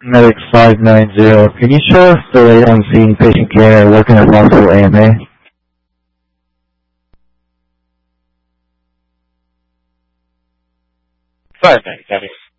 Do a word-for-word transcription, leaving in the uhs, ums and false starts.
Medic five nine zero. Can you show us the rate on scene patient care working at possible A M A? five nine, copy.